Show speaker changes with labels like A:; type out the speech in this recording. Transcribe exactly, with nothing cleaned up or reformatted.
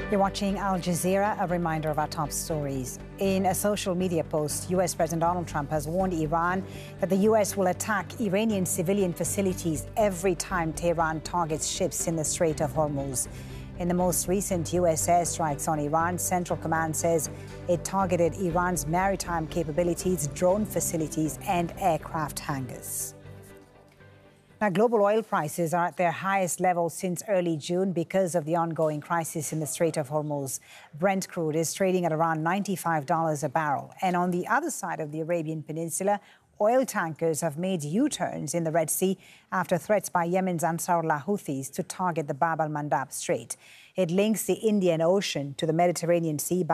A: You're watching Al Jazeera, a reminder of our top stories. In a social media post, U S President Donald Trump has warned Iran that the U S will attack Iranian civilian facilities every time Tehran targets ships in the Strait of Hormuz. In the most recent U S airstrikes on Iran, Central Command says it targeted Iran's maritime capabilities, drone facilities, and aircraft hangars. Now, global oil prices are at their highest level since early June because of the ongoing crisis in the Strait of Hormuz. Brent crude is trading at around ninety-five dollars a barrel. And on the other side of the Arabian Peninsula, oil tankers have made U-turns in the Red Sea after threats by Yemen's Ansarullah Houthis to target the Bab al-Mandab Strait. It links the Indian Ocean to the Mediterranean Sea by